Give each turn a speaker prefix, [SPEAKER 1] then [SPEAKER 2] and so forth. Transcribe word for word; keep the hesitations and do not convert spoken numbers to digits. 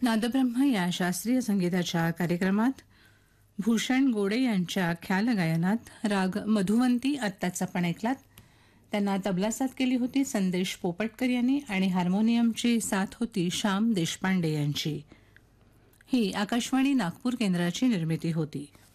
[SPEAKER 1] नादब्रह्म या शास्त्रीय संगीताच्या कार्यक्रमात भूषण गोडे यांच्या ख्याल गायनात राग मधुवंती आत्ताच आपण ऐकलात. त्यांना तबला साथ केली होती संदेश पोपटकर यांनी आणि हार्मोनियमची साथ होती श्याम देशपांडे यांची. ही आकाशवाणी नागपूर केंद्राची निर्मिती होती.